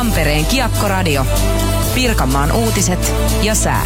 Tampereen Kiekko-radio. Pirkanmaan uutiset ja sää.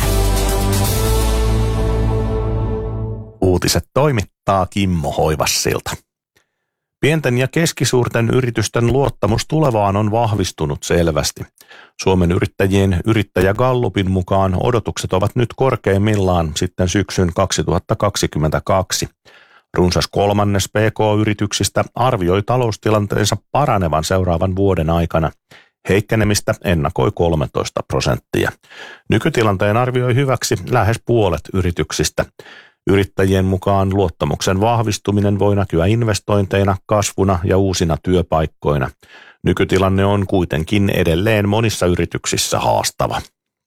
Uutiset toimittaa Kimmo Hoivassilta. Pienten ja keskisuurten yritysten luottamus tulevaan on vahvistunut selvästi. Suomen yrittäjien yrittäjägallupin mukaan odotukset ovat nyt korkeimmillaan sitten syksyn 2022. Runsas kolmannes PK-yrityksistä arvioi taloustilanteensa paranevan seuraavan vuoden aikana. Heikkenemistä ennakoi 13%. Nykytilanteen arvioi hyväksi lähes puolet yrityksistä. Yrittäjien mukaan luottamuksen vahvistuminen voi näkyä investointeina, kasvuna ja uusina työpaikkoina. Nykytilanne on kuitenkin edelleen monissa yrityksissä haastava.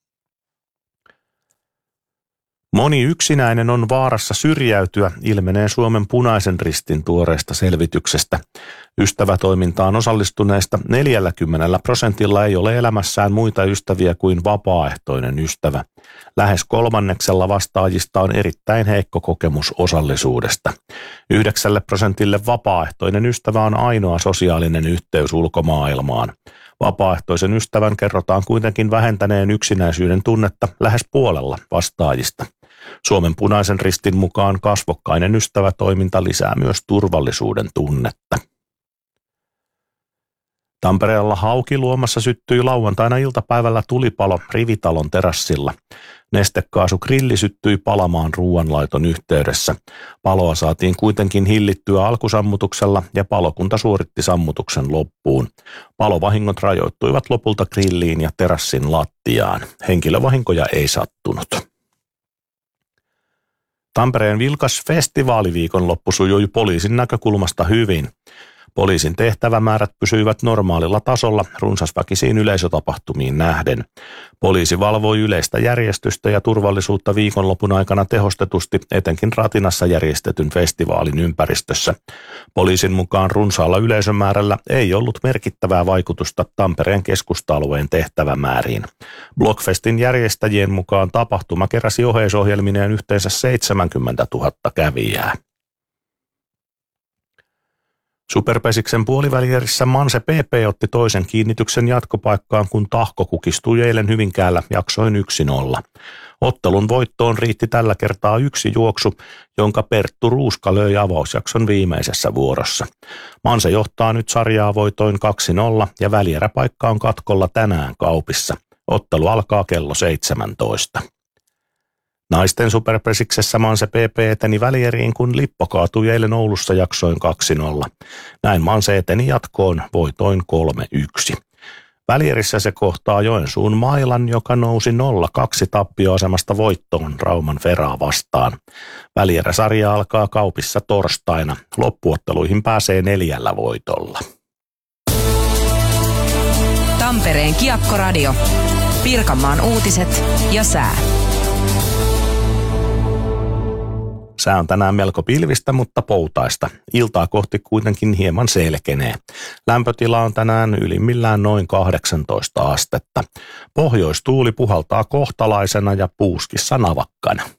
Moni yksinäinen on vaarassa syrjäytyä, ilmenee Suomen Punaisen Ristin tuoreesta selvityksestä. Ystävätoimintaan osallistuneista 40% ei ole elämässään muita ystäviä kuin vapaaehtoinen ystävä. Lähes kolmanneksella vastaajista on erittäin heikko kokemus osallisuudesta. 9% vapaaehtoinen ystävä on ainoa sosiaalinen yhteys ulkomaailmaan. Vapaaehtoisen ystävän kerrotaan kuitenkin vähentäneen yksinäisyyden tunnetta lähes puolella vastaajista. Suomen Punaisen Ristin mukaan kasvokkainen ystävätoiminta lisää myös turvallisuuden tunnetta. Tampereella Haukiluomassa syttyi lauantaina iltapäivällä tulipalo rivitalon terassilla. Nestekaasugrilli syttyi palamaan ruoanlaiton yhteydessä. Paloa saatiin kuitenkin hillittyä alkusammutuksella ja palokunta suoritti sammutuksen loppuun. Palovahingot rajoittuivat lopulta grilliin ja terassin lattiaan. Henkilövahinkoja ei sattunut. Tampereen vilkas festivaaliviikonloppu sujui poliisin näkökulmasta hyvin. Poliisin tehtävämäärät pysyivät normaalilla tasolla runsasväkisiin yleisötapahtumiin nähden. Poliisi valvoi yleistä järjestystä ja turvallisuutta viikonlopun aikana tehostetusti etenkin Ratinassa järjestetyn festivaalin ympäristössä. Poliisin mukaan runsaalla yleisömäärällä ei ollut merkittävää vaikutusta Tampereen keskusta-alueen tehtävämääriin. Blockfestin järjestäjien mukaan tapahtuma keräsi oheisohjelmineen yhteensä 70 000 kävijää. Superpesiksen puolivälierissä Manse PP otti toisen kiinnityksen jatkopaikkaan, kun Tahko kukistui eilen Hyvinkäällä jaksoin 1-0. Ottelun voittoon riitti tällä kertaa yksi juoksu, jonka Perttu Ruuska löi avausjakson viimeisessä vuorossa. Manse johtaa nyt sarjaa voitoin 2-0 ja välieräpaikka on katkolla tänään Kaupissa. Ottelu alkaa kello 17. Naisten superpesiksessä Manse PP eteni välieriin, kun Lippo kaatui eilen Oulussa jaksoin 2-0. Näin Manse eteni jatkoon voitoin 3-1. Välierissä se kohtaa Joensuun Mailan, joka nousi 0-2 tappioasemasta voittoon Rauman Feraa vastaan. Välieräsarja alkaa Kaupissa torstaina. Loppuotteluihin pääsee 4 voitolla. Tampereen Kiekko-radio. Pirkanmaan uutiset ja sää. Sää on tänään melko pilvistä, mutta poutaista. Iltaa kohti kuitenkin hieman selkenee. Lämpötila on tänään ylimmillään noin 18 astetta. Pohjoistuuli puhaltaa kohtalaisena ja puuskissa navakkana.